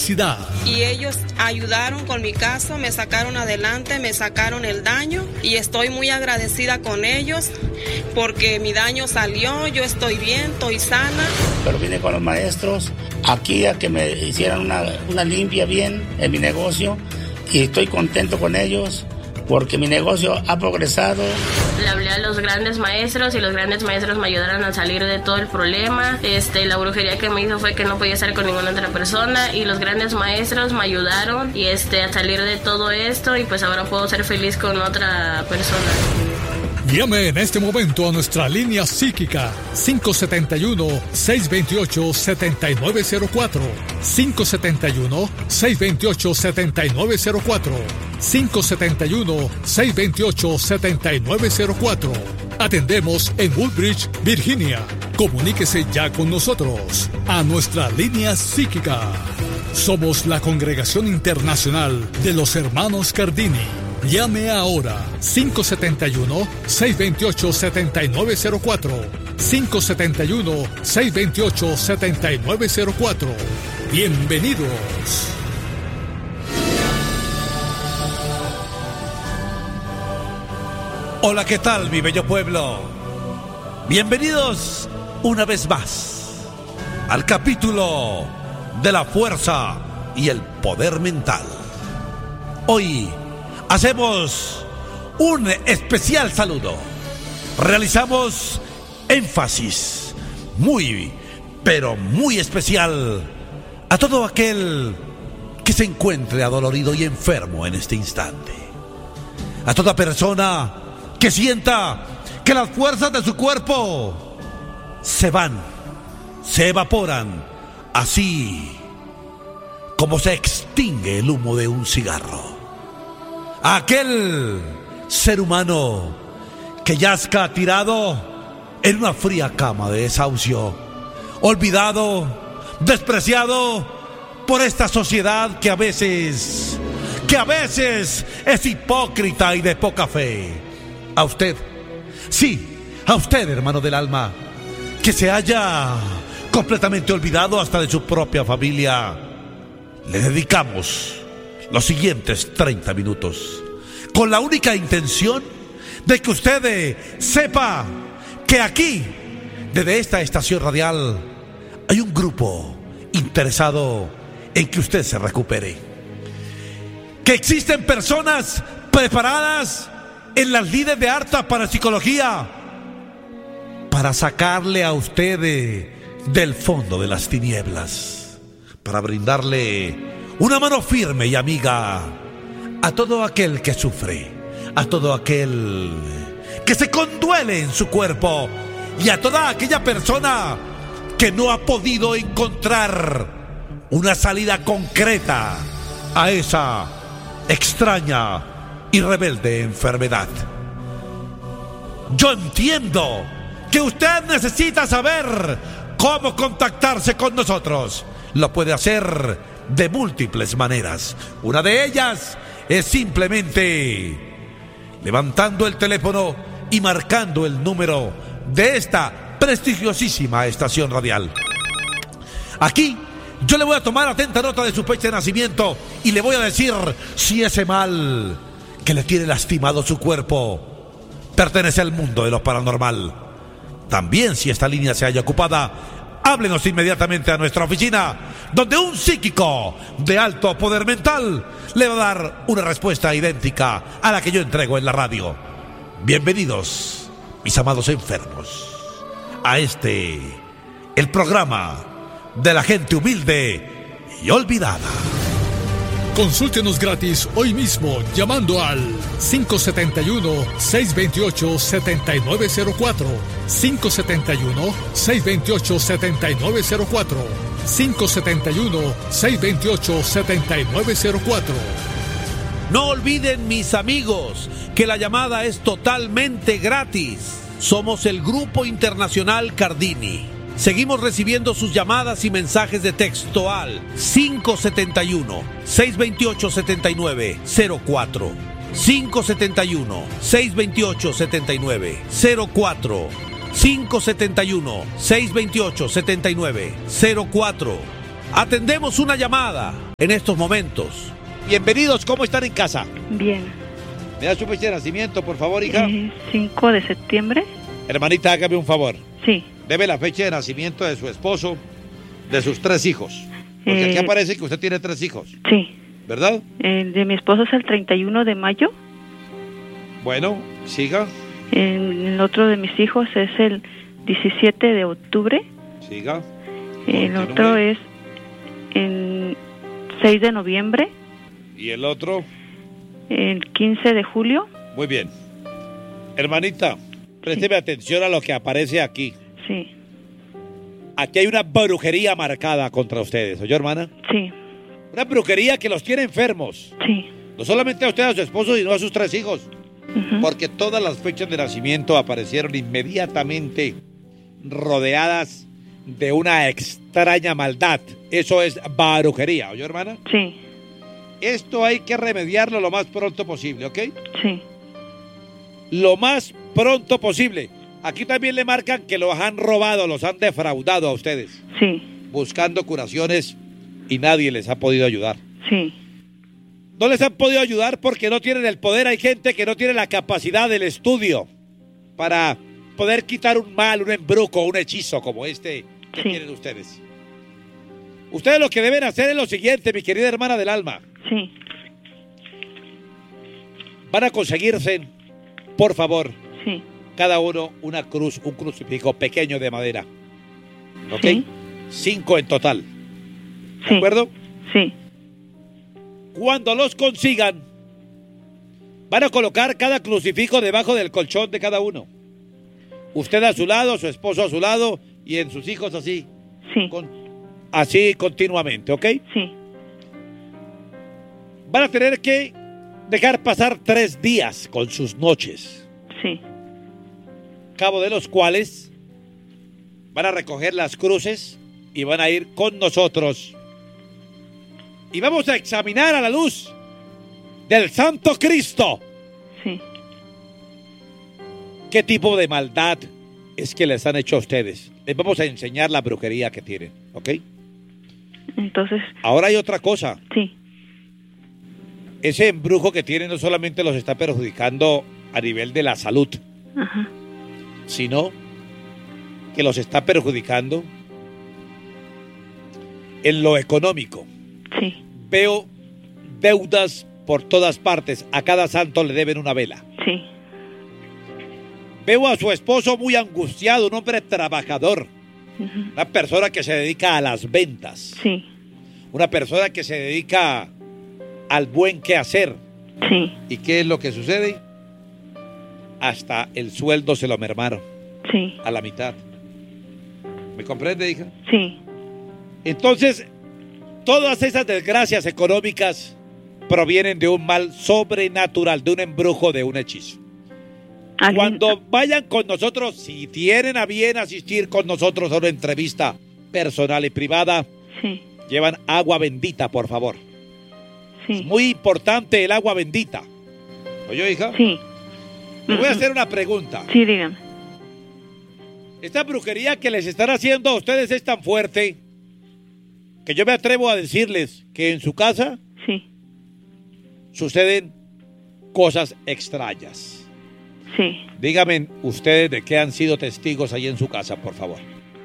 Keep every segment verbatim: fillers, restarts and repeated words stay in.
felicidad. Y ellos ayudaron con mi caso, me sacaron adelante, me sacaron el daño y estoy muy agradecida con ellos porque mi daño salió, yo estoy bien, estoy sana. Pero vine con los maestros aquí a que me hicieran una, una limpia bien en mi negocio y estoy contento con ellos porque mi negocio ha progresado. Le hablé a los grandes maestros y los grandes maestros me ayudaron a salir de todo el problema. Este, la brujería que me hizo fue que no podía estar con ninguna otra persona y los grandes maestros me ayudaron y este, a salir de todo esto y pues ahora puedo ser feliz con otra persona. Llame en este momento a nuestra línea psíquica cinco siete uno, seis dos ocho, siete nueve cero cuatro, cinco siete uno, seis dos ocho, siete nueve cero cuatro, cinco siete uno, seis dos ocho, siete nueve cero cuatro. Atendemos en Woodbridge, Virginia. Comuníquese ya con nosotros a nuestra línea psíquica. Somos la Congregación Internacional de los Hermanos Cardini. Llame ahora cinco siete uno, seis dos ocho, siete nueve cero cuatro, cinco siete uno, seis dos ocho, siete nueve cero cuatro. Bienvenidos. Hola, ¿qué tal, mi bello pueblo? Bienvenidos una vez más al capítulo de la fuerza y el poder mental. Hoy hacemos un especial saludo. Realizamos énfasis muy, pero muy especial a todo aquel que se encuentre adolorido y enfermo en este instante. A toda persona que sienta que las fuerzas de su cuerpo se van, se evaporan, así como se extingue el humo de un cigarro. A aquel ser humano que yazca tirado en una fría cama de desahucio, olvidado, despreciado por esta sociedad que a veces, que a veces es hipócrita y de poca fe. A usted, sí, a usted, hermano del alma, que se haya completamente olvidado hasta de su propia familia, le dedicamos los siguientes treinta minutos con la única intención de que usted eh, sepa que aquí, desde esta estación radial, hay un grupo interesado en que usted se recupere, que existen personas preparadas en las líderes de alta parapsicología para sacarle a usted de, del fondo de las tinieblas, para brindarle una mano firme y amiga a todo aquel que sufre, a todo aquel que se conduele en su cuerpo y a toda aquella persona que no ha podido encontrar una salida concreta a esa extraña y rebelde enfermedad. Yo entiendo que usted necesita saber cómo contactarse con nosotros. Lo puede hacer de múltiples maneras. Una de ellas es simplemente levantando el teléfono y marcando el número de esta prestigiosísima estación radial. Aquí yo le voy a tomar atenta nota de su fecha de nacimiento y le voy a decir si ese mal que le tiene lastimado su cuerpo pertenece al mundo de lo paranormal. También, si esta línea se halla ocupada, háblenos inmediatamente a nuestra oficina, donde un psíquico de alto poder mental le va a dar una respuesta idéntica a la que yo entrego en la radio. Bienvenidos, mis amados enfermos, a este, el programa de la gente humilde y olvidada. Consúltenos gratis hoy mismo llamando al cinco siete uno, seis dos ocho, siete nueve cero cuatro, cinco siete uno, seis dos ocho, siete nueve cero cuatro, cinco siete uno, seis dos ocho, siete nueve cero cuatro. No olviden, mis amigos, que la llamada es totalmente gratis. Somos el Grupo Internacional Cardini. Seguimos recibiendo sus llamadas y mensajes de texto al cinco siete uno, seis dos ocho, siete nueve cero cuatro, cinco siete uno, seis dos ocho, siete nueve cero cuatro, cinco siete uno, seis dos ocho, siete nueve cero cuatro. Atendemos una llamada en estos momentos. Bienvenidos, ¿cómo están en casa? Bien. ¿Me da su fecha de nacimiento, por favor, hija? Eh, cinco de septiembre. Hermanita, hágame un favor. Sí. Debe la fecha de nacimiento de su esposo, de sus tres hijos. Porque Eh, aquí aparece que usted tiene tres hijos, Sí. ¿verdad? El de mi esposo es el treinta y uno de mayo. Bueno, siga, El otro de mis hijos es el diecisiete de octubre. siga. El Continúe. otro es el seis de noviembre. ¿Y el otro? El quince de julio. Muy bien. Hermanita, présteme atención a lo que aparece aquí. Sí. Aquí hay una brujería marcada contra ustedes, ¿oyó, hermana? Sí. Una brujería que los tiene enfermos. Sí. No solamente a usted, a su esposo, sino a sus tres hijos. Ujú. Porque todas las fechas de nacimiento aparecieron inmediatamente rodeadas de una extraña maldad. Eso es brujería, ¿oyó, hermana? Sí. Esto hay que remediarlo lo más pronto posible, ¿ok? Sí. Lo más pronto posible. Aquí también le marcan que los han robado, los han defraudado a ustedes, Sí. buscando curaciones y nadie les ha podido ayudar. Sí. No les han podido ayudar porque no tienen el poder. Hay gente que no tiene la capacidad del estudio para poder quitar un mal, un embrujo, un hechizo como este que Sí. tienen ustedes. Ustedes lo que deben hacer es lo siguiente, mi querida hermana del alma. Sí. Van a conseguirse, por favor, Sí. cada uno una cruz, un crucifijo pequeño de madera. ¿Ok? Sí. Cinco en total. ¿De Sí. acuerdo? Sí. Cuando los consigan, van a colocar cada crucifijo debajo del colchón de cada uno. Usted a su lado, su esposo a su lado y en sus hijos así. Sí. Con- así continuamente, ¿ok? Sí. Van a tener que dejar pasar tres días con sus noches, Sí. cabo de los cuales van a recoger las cruces y van a ir con nosotros. Y vamos a examinar a la luz del Santo Cristo Sí. qué tipo de maldad es que les han hecho a ustedes. Les vamos a enseñar la brujería que tienen, ¿ok? Entonces, Ahora hay otra cosa. sí. Ese embrujo que tienen no solamente los está perjudicando a nivel de la salud, Ajá. sino que los está perjudicando en lo económico. Sí. Veo deudas por todas partes. A cada santo le deben una vela. Sí. Veo a su esposo muy angustiado, un hombre trabajador, Ujú. una persona que se dedica a las ventas, Sí. una persona que se dedica al buen quehacer. Sí. ¿Y qué es lo que sucede? Hasta el sueldo se lo mermaron Sí. a la mitad. ¿Me comprende, hija? Sí. Entonces, todas esas desgracias económicas provienen de un mal sobrenatural, de un embrujo, de un hechizo. ¿Alguien- Cuando vayan con nosotros, si tienen a bien asistir con nosotros a una entrevista personal y privada, Sí. llevan agua bendita, por favor. Es Sí. muy importante el agua bendita. ¿Oye, hija? Sí. Le voy a Ujú. hacer una pregunta. Sí, dígame. Esta brujería que les están haciendo a ustedes es tan fuerte que yo me atrevo a decirles que en su casa Sí. suceden cosas extrañas. Sí. Díganme ustedes de qué han sido testigos ahí en su casa, por favor.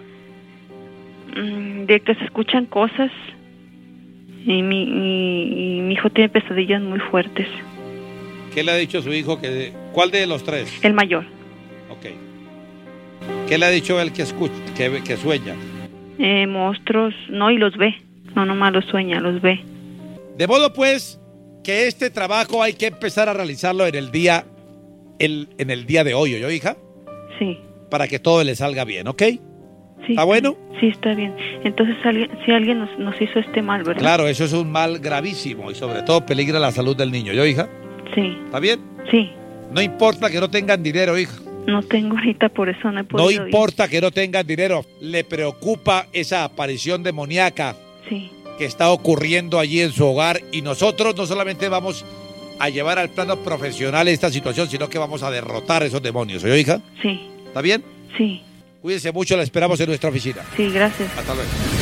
Mm, De que se escuchan cosas y mi, y, y mi hijo tiene pesadillas muy fuertes. ¿Qué le ha dicho su hijo? Que, ¿Cuál de los tres? El mayor. Ok. ¿Qué le ha dicho él que escucha, que, que sueña? Eh, monstruos, no, y los ve. No, nomás los sueña, los ve. De modo pues que este trabajo hay que empezar a realizarlo en el día, el, en el día de hoy, ¿oyó, hija? Sí. Para que todo le salga bien, ¿ok? Sí. ¿Está bueno? Sí, está bien. Entonces, alguien, si alguien nos, nos hizo este mal, ¿verdad? Claro, eso es un mal gravísimo y sobre todo peligra la salud del niño, ¿yo, hija? Sí. ¿Está bien? Sí. No importa que no tengan dinero, hija. No tengo ahorita, por eso no he No podido ir. importa que no tengan dinero. Le preocupa esa aparición demoníaca Sí. que está ocurriendo allí en su hogar y nosotros no solamente vamos a llevar al plano profesional esta situación, sino que vamos a derrotar esos demonios, ¿oyó, hija? Sí. ¿Está bien? Sí. Cuídense mucho, la esperamos en nuestra oficina. Sí, gracias. Hasta luego.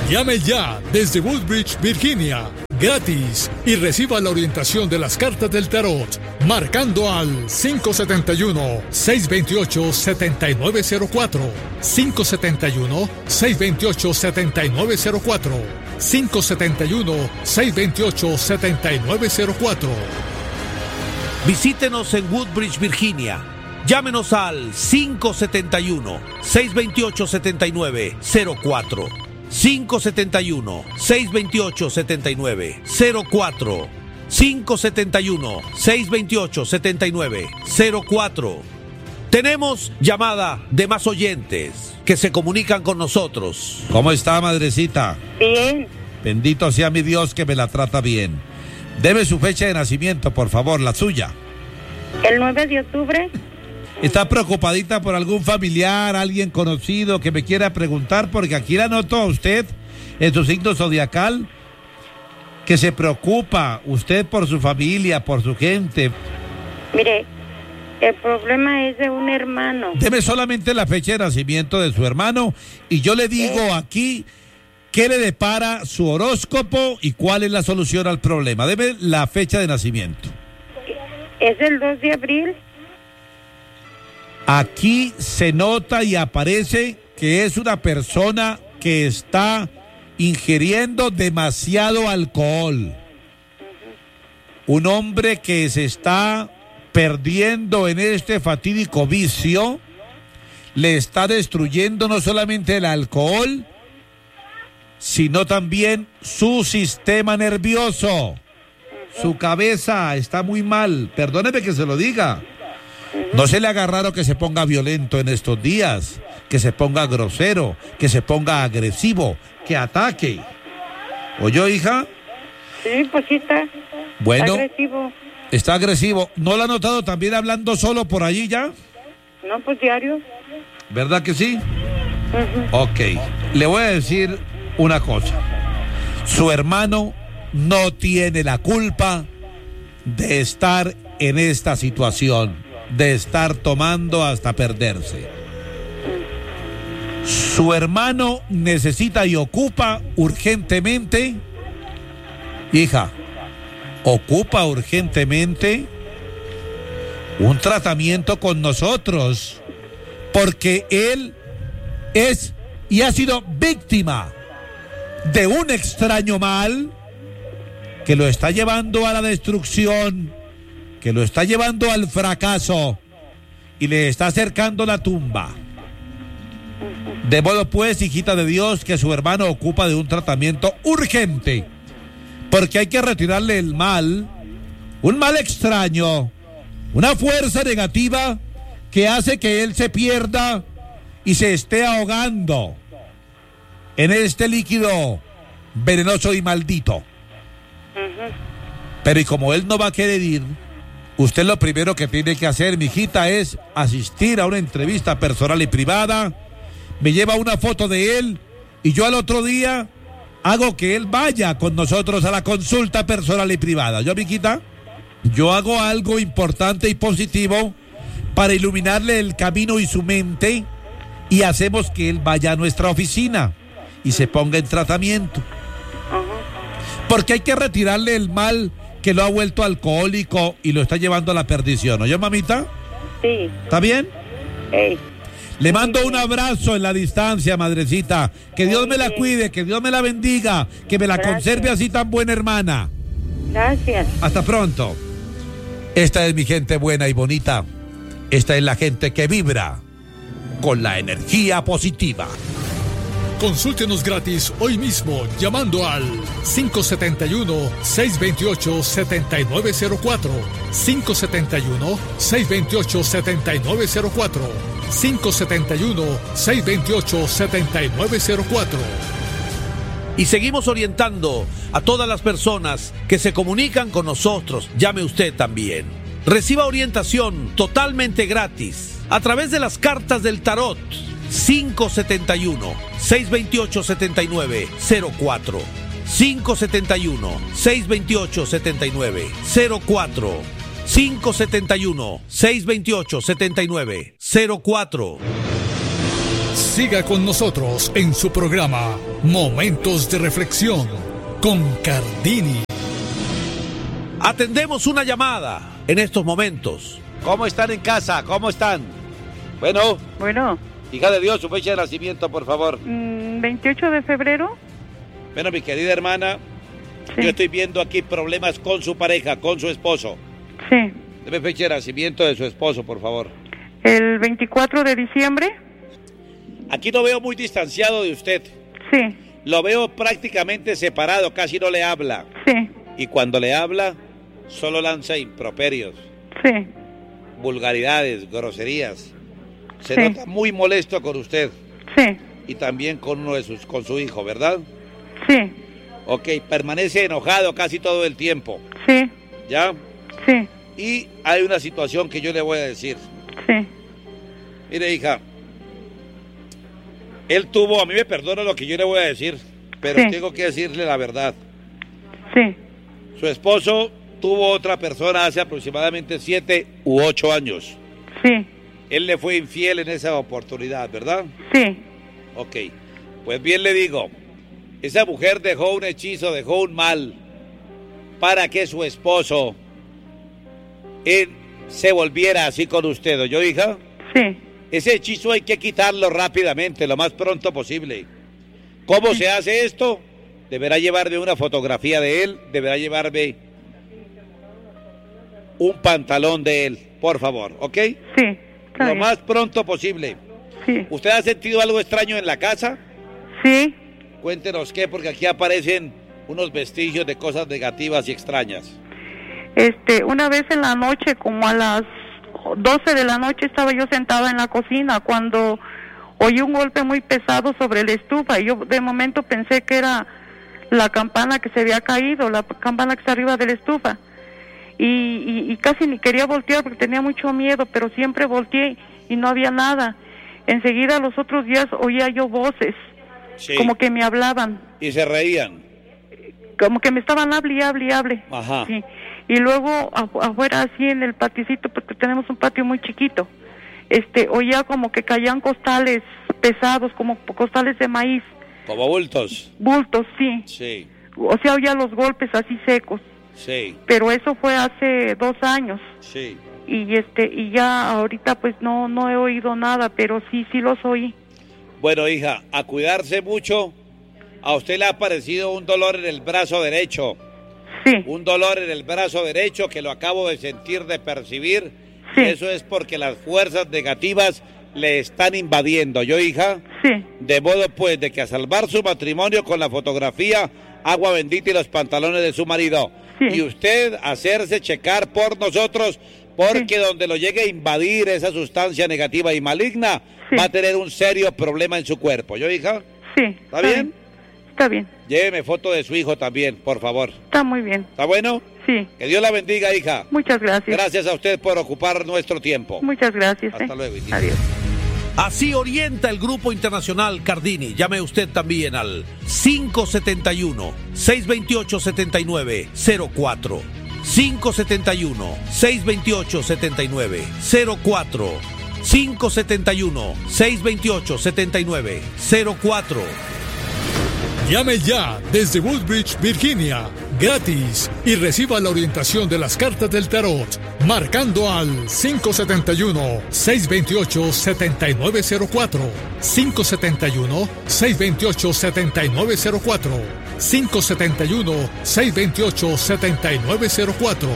Llame ya desde Woodbridge, Virginia, gratis, y reciba la orientación de las cartas del tarot, marcando al cinco siete uno, seis dos ocho, siete nueve cero cuatro, cinco siete uno, seis dos ocho, siete nueve cero cuatro, cinco siete uno, seis dos ocho, siete nueve cero cuatro. Visítenos en Woodbridge, Virginia. Llámenos al cinco siete uno, seis dos ocho, siete nueve cero cuatro, cinco siete uno, seis dos ocho, siete nueve cero cuatro, cinco siete uno, seis dos ocho, siete nueve cero cuatro. Tenemos llamada de más oyentes que se comunican con nosotros. ¿Cómo está, madrecita? Bien. Bendito sea mi Dios que me la trata bien. Deme su fecha de nacimiento, por favor, la suya. El nueve de octubre. ¿Está preocupadita por algún familiar, alguien conocido que me quiera preguntar? Porque aquí la noto a usted en su signo zodiacal, que se preocupa usted por su familia, por su gente. Mire, el problema es de un hermano. Deme solamente la fecha de nacimiento de su hermano y yo le digo eh. aquí qué le depara su horóscopo y cuál es la solución al problema. Deme la fecha de nacimiento. Es el dos de abril. Aquí se nota y aparece que es una persona que está ingiriendo demasiado alcohol. Un hombre que se está perdiendo en este fatídico vicio, le está destruyendo no solamente el alcohol, sino también su sistema nervioso. Su cabeza está muy mal, perdóneme que se lo diga. No se le haga raro que se ponga violento en estos días, que se ponga grosero, que se ponga agresivo, que ataque. ¿Oyó, hija? Sí, pues sí está. Bueno, está agresivo. Está agresivo. ¿No lo ha notado también hablando solo por allí ya? No, pues diario. ¿Verdad que sí? Uh-huh. Ok, le voy a decir una cosa. Su hermano no tiene la culpa de estar en esta situación, de estar tomando hasta perderse. Su hermano necesita y ocupa urgentemente, hija, ocupa urgentemente un tratamiento con nosotros, porque él es y ha sido víctima de un extraño mal que lo está llevando a la destrucción, que lo está llevando al fracaso y le está acercando la tumba. De modo pues, hijita de Dios, que su hermano ocupa de un tratamiento urgente, porque hay que retirarle el mal, un mal extraño, una fuerza negativa que hace que él se pierda y se esté ahogando en este líquido venenoso y maldito. Uh-huh. Pero y como él no va a querer ir, usted lo primero que tiene que hacer, mijita, es asistir a una entrevista personal y privada. Me lleva una foto de él y yo al otro día hago que él vaya con nosotros a la consulta personal y privada. ¿Yo, mijita? Yo hago algo importante y positivo para iluminarle el camino y su mente, y hacemos que él vaya a nuestra oficina y se ponga en tratamiento. Porque hay que retirarle el mal que lo ha vuelto alcohólico y lo está llevando a la perdición. ¿Oye, mamita? Sí. ¿Está bien? Sí. Le mando un abrazo en la distancia, madrecita. Que Dios me la cuide, que Dios me la bendiga, que me la Gracias. Conserve así tan buena hermana. Gracias. Hasta pronto. Esta es mi gente buena y bonita. Esta es la gente que vibra con la energía positiva. Consúltenos gratis hoy mismo llamando al cinco siete uno, seis dos ocho, siete nueve cero cuatro, cinco siete uno, seis dos ocho, siete nueve cero cuatro, cinco siete uno, seis dos ocho, siete nueve cero cuatro. Y seguimos orientando a todas las personas que se comunican con nosotros. Llame usted también. Reciba orientación totalmente gratis a través de las cartas del tarot. cinco siete uno, seis dos ocho, siete nueve cero cuatro, cinco siete uno, seis dos ocho, siete nueve cero cuatro, cinco siete uno, seis dos ocho, siete nueve cero cuatro. Siga con nosotros en su programa Momentos de reflexión con Cardini. Atendemos una llamada en estos momentos. ¿Cómo están en casa? ¿Cómo están? Bueno. Bueno. Hija de Dios, su fecha de nacimiento, por favor. Mm, veintiocho de febrero. Bueno, mi querida hermana, sí. Yo estoy viendo aquí problemas con su pareja, con su esposo. Sí. Deme fecha de nacimiento de su esposo, por favor. El veinticuatro de diciembre. Aquí lo veo muy distanciado de usted. Sí. Lo veo prácticamente separado, casi no le habla. Sí. Y cuando le habla, solo lanza improperios. Sí. Vulgaridades, groserías. Se sí. nota muy molesto con usted. Sí. Y también con uno de sus, con su hijo, ¿verdad? Sí. Ok, permanece enojado casi todo el tiempo. Sí. ¿Ya? Sí. Y hay una situación que yo le voy a decir. Sí. Mire, hija, él tuvo, a mí me perdona lo que yo le voy a decir, pero sí. Tengo que decirle la verdad. Sí. Su esposo tuvo otra persona hace aproximadamente siete u ocho años. Sí. Él le fue infiel en esa oportunidad, ¿verdad? Sí. Ok, pues bien le digo, esa mujer dejó un hechizo, dejó un mal para que su esposo él, se volviera así con usted, ¿oyó, hija? Sí. Ese hechizo hay que quitarlo rápidamente, lo más pronto posible. ¿Cómo sí. se hace esto? Deberá llevarme una fotografía de él, deberá llevarme un pantalón de él, por favor, ¿ok? Sí. Lo bien. más pronto posible. Sí. ¿Usted ha sentido algo extraño en la casa? Sí. Cuéntenos qué, porque aquí aparecen unos vestigios de cosas negativas y extrañas. Este, una vez en la noche, como a las doce de la noche, estaba yo sentada en la cocina cuando oí un golpe muy pesado sobre la estufa y yo de momento pensé que era la campana que se había caído, la campana que está arriba de la estufa. Y, y, y casi ni quería voltear porque tenía mucho miedo, pero siempre volteé y no había nada. Enseguida los otros días oía yo voces, sí. como que me hablaban. ¿Y se reían? Como que me estaban hable y hable y hable. Ajá. Sí. Y luego afuera así en el paticito, porque tenemos un patio muy chiquito, este, oía como que caían costales pesados, como costales de maíz. ¿Como bultos? Bultos, sí. Sí. O sea, oía los golpes así secos. Sí. Pero eso fue hace dos años. Sí. Y este, y ya ahorita pues no, no he oído nada, pero sí, sí los oí. Bueno, hija, a cuidarse mucho. A usted le ha aparecido un dolor en el brazo derecho. Sí. Un dolor en el brazo derecho que lo acabo de sentir, de percibir. Sí. Y eso es porque las fuerzas negativas le están invadiendo. ¿Yo, hija? Sí. De modo, pues, de que a salvar su matrimonio con la fotografía, agua bendita y los pantalones de su marido. Sí. Y usted hacerse checar por nosotros, porque sí. donde lo llegue a invadir esa sustancia negativa y maligna, sí. va a tener un serio problema en su cuerpo. ¿Yo, hija? Sí. ¿Está, ¿Está bien? bien? Está bien. Lléveme foto de su hijo también, por favor. Está muy bien. ¿Está bueno? Sí. Que Dios la bendiga, hija. Muchas gracias. Gracias a usted por ocupar nuestro tiempo. Muchas gracias. Hasta eh. luego. Adiós. Así orienta el Grupo Internacional Cardini. Llame usted también al cinco siete uno, seis dos ocho, siete nueve cero cuatro. cinco siete uno, seis dos ocho, siete nueve cero cuatro. cinco siete uno, seis dos ocho, siete nueve cero cuatro. Llame ya desde Woodbridge, Virginia, gratis, y reciba la orientación de las cartas del tarot, marcando al cinco siete uno, seis dos ocho, siete nueve cero cuatro, cinco siete uno, seis dos ocho, siete nueve cero cuatro, cinco siete uno, seis dos ocho, siete nueve cero cuatro.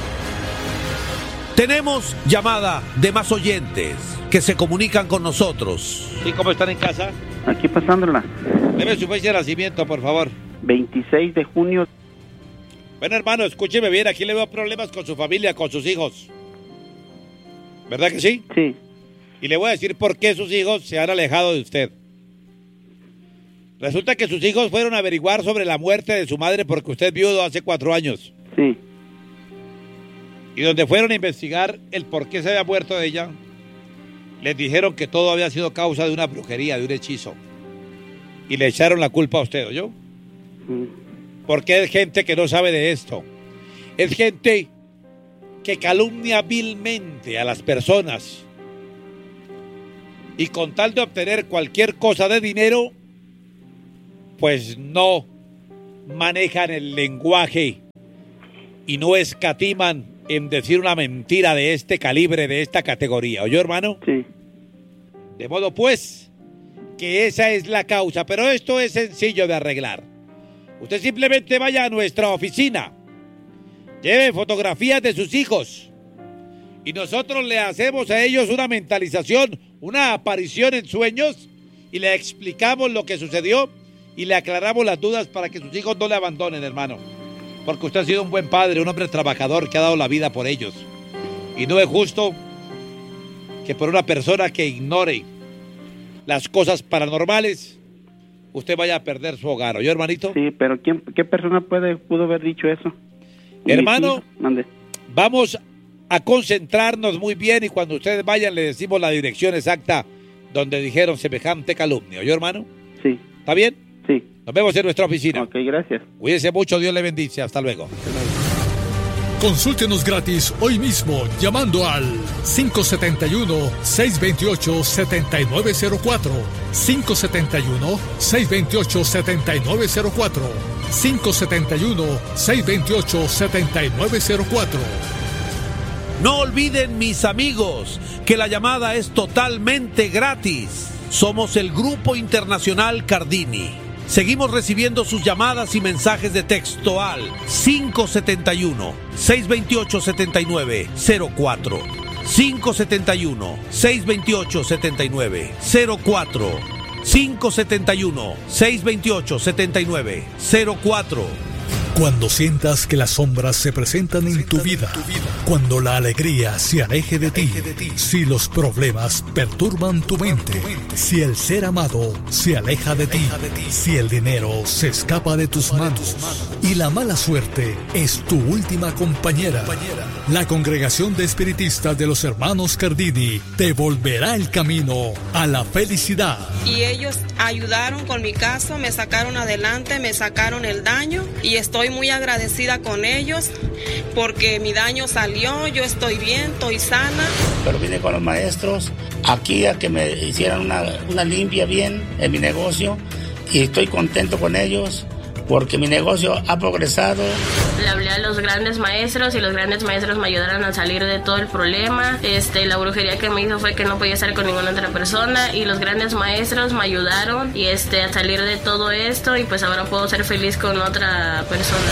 Tenemos llamada de más oyentes que se comunican con nosotros. ¿Y cómo están en casa? Aquí pasándola. Deme su fecha de nacimiento, por favor. veintiséis de junio. Bueno, hermano, escúcheme bien. Aquí le veo problemas con su familia, con sus hijos. ¿Verdad que sí? Sí. Y le voy a decir por qué sus hijos se han alejado de usted. Resulta que sus hijos fueron a averiguar sobre la muerte de su madre porque usted es viudo hace cuatro años. Sí. Y donde fueron a investigar el por qué se había muerto de ella, les dijeron que todo había sido causa de una brujería, de un hechizo. Y le echaron la culpa a usted, ¿oyó? Mm. Porque es gente que no sabe de esto. Es gente que calumnia vilmente a las personas. Y con tal de obtener cualquier cosa de dinero, pues no manejan el lenguaje y no escatiman en decir una mentira de este calibre, de esta categoría. ¿Oyó, hermano? Sí. De modo pues que esa es la causa, pero esto es sencillo de arreglar. Usted simplemente vaya a nuestra oficina, lleve fotografías de sus hijos y nosotros le hacemos a ellos una mentalización, una aparición en sueños y le explicamos lo que sucedió y le aclaramos las dudas para que sus hijos no le abandonen, hermano. Porque usted ha sido un buen padre, un hombre trabajador que ha dado la vida por ellos. Y no es justo que por una persona que ignore las cosas paranormales, usted vaya a perder su hogar. ¿Oyó, hermanito? Sí, pero ¿quién, ¿qué persona puede pudo haber dicho eso? Hermano, Mande. Vamos a concentrarnos muy bien y cuando ustedes vayan le decimos la dirección exacta donde dijeron semejante calumnia. ¿Oyó, hermano? Sí. ¿Está bien? Sí. Nos vemos en nuestra oficina. Ok, gracias. Cuídense mucho, Dios le bendice. Hasta luego. Consúltenos gratis hoy mismo llamando al cinco siete uno, seis dos ocho, siete nueve cero cuatro, cinco siete uno, seis dos ocho, siete nueve cero cuatro, cinco siete uno, seis dos ocho, siete nueve cero cuatro. No olviden, mis amigos, que la llamada es totalmente gratis. Somos el Grupo Internacional Cardini. Seguimos recibiendo sus llamadas y mensajes de texto al cinco siete uno, seis dos ocho, siete nueve cero cuatro, cinco siete uno, seis dos ocho, siete nueve cero cuatro, cinco siete uno, seis dos ocho, siete nueve cero cuatro. Cuando sientas que las sombras se presentan en tu vida, cuando la alegría se aleje de ti, si los problemas perturban tu mente, si el ser amado se aleja de ti, si el dinero se escapa de tus manos y la mala suerte es tu última compañera, la Congregación de Espiritistas de los Hermanos Cardini te volverá el camino a la felicidad. Y ellos ayudaron con mi caso, me sacaron adelante, me sacaron el daño y estoy muy agradecida con ellos porque mi daño salió, yo estoy bien, estoy sana. Pero vine con los maestros aquí a que me hicieran una, una limpia bien en mi negocio y estoy contento con ellos porque mi negocio ha progresado. Le hablé a los grandes maestros y los grandes maestros me ayudaron a salir de todo el problema. Este, la brujería que me hizo fue que no podía estar con ninguna otra persona y los grandes maestros me ayudaron y este, a salir de todo esto y pues ahora puedo ser feliz con otra persona.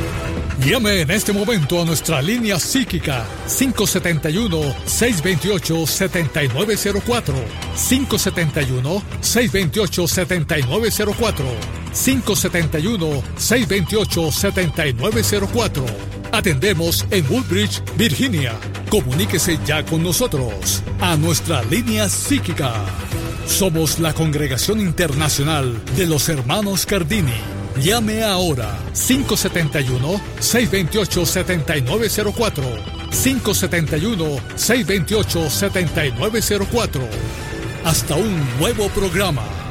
Llame en este momento a nuestra línea psíquica cinco siete uno, seis dos ocho, siete nueve cero cuatro, cinco siete uno, seis dos ocho, siete nueve cero cuatro, cinco siete uno, seis dos ocho, siete nueve cero cuatro. Atendemos en Woodbridge, Virginia. Comuníquese ya con nosotros a nuestra línea psíquica. Somos la Congregación Internacional de los Hermanos Cardini. Llame ahora cinco siete uno, seis dos ocho, siete nueve cero cuatro, cinco siete uno, seis dos ocho, siete nueve cero cuatro. Hasta un nuevo programa.